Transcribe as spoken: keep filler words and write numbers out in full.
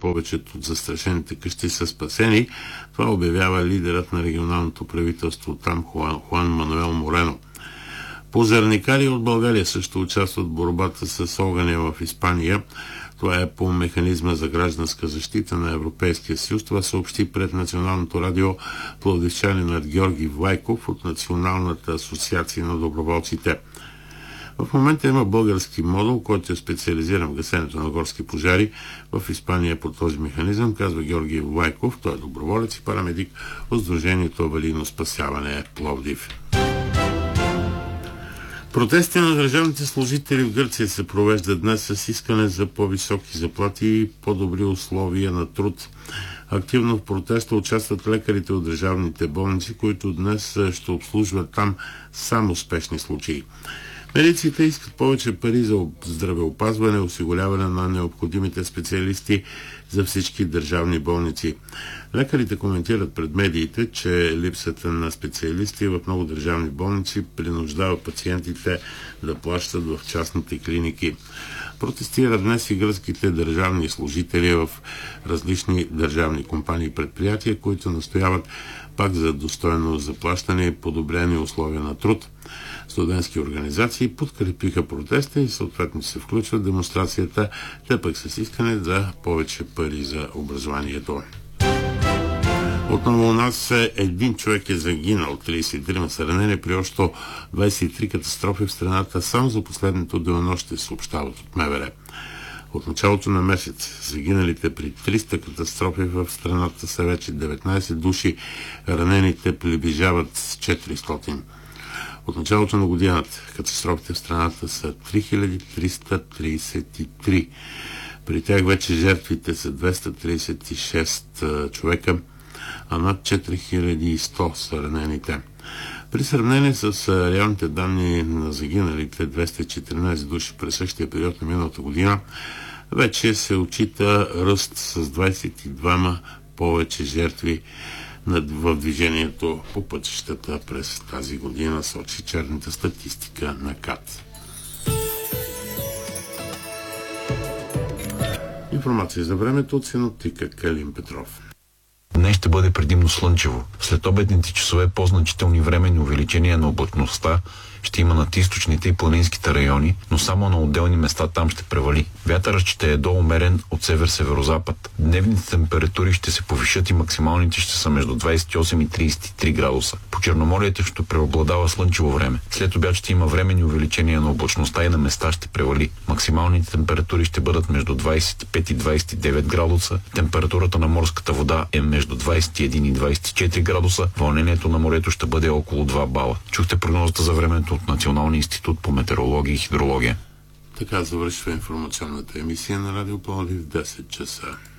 повечето от застрашените къщи са спасени. Това обявява лидерът на регионалното правителство там Хуан, Хуан Мануел Морено. Пожарникари от България също участват в борбата с огъня в Испания. Това е по механизма за гражданска защита на Европейския съюз. Това съобщи пред Националното радио пловдивчанинът Георги Влайков от Националната асоциация на доброволците. В момента има български модул, който е специализиран в гасенето на горски пожари в Испания по този механизъм, казва Георги Влайков. Той е доброволец и парамедик от Сдружението Аварийно спасяване Пловдив. Протести на държавните служители в Гърция се провеждат днес с искане за по-високи заплати и по-добри условия на труд. Активно в протеста участват лекарите от държавните болници, които днес ще обслужват там само спешни случаи. Медиците искат повече пари за здравеопазване, осигуряване на необходимите специалисти за всички държавни болници. Лекарите коментират пред медиите, че липсата на специалисти в много държавни болници принуждава пациентите да плащат в частните клиники. Протестират днес и гръцките държавни служители в различни държавни компании и предприятия, които настояват пак за достойно заплащане и подобрени условия на труд. Студентски организации подкрепиха протеста и съответно се включват в демонстрацията, те пък с искане за повече пари за образованието. Отново у нас един човек е загинал, тридесет и трима са ранени при още двадесет и три катастрофи в страната само за последното денонощие, съобщават от МВР. От началото на месец загиналите при триста катастрофи в страната са вече деветнадесет души, ранените приближават с четиристотин. От началото на годината катастрофите в страната са три хиляди триста тридесет и три. При тях вече жертвите са двеста тридесет и шест човека, а над четири хиляди и сто са ранените. При сравнение с реалните данни на загиналите двеста и четиринадесет души през същия период на миналата година, вече се отчита ръст с двадесет и двама повече жертви в движението по пътищата през тази година, сочи черната статистика на КАТ. Информация за времето от синоптика Калин Петров. Днес ще бъде предимно слънчево. След обедните часове по-значителни временни увеличения на облачността ще има над източните и планинските райони, но само на отделни места там ще превали. Вятърът ще е доумерен от север-северозапад. Дневните температури ще се повишат и максималните ще са между двадесет и осем и тридесет и три градуса. По Черноморието ще преобладава слънчево време. След обяд ще има временни увеличения на облачността и на места ще превали. Максималните температури ще бъдат между двадесет и пет и двадесет и девет градуса. Температурата на морската вода е между двадесет и един и двадесет и четири градуса. Вълнението на морето ще бъде около два бала. Чухте прогнозата за времето от Националния институт по метеорология и хидрология. Така завършва информационната емисия на Радио Пловдив в десет часа.